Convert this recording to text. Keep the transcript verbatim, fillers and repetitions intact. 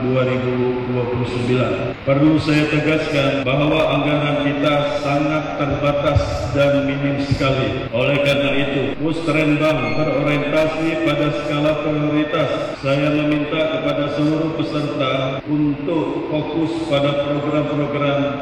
dua ribu dua puluh sembilan. Perlu saya tegaskan bahwa anggaran kita sangat terbatas dan minim sekali. Oleh karena itu, Musrenbang berorientasi pada skala prioritas. Saya meminta kepada seluruh peserta untuk fokus pada program-program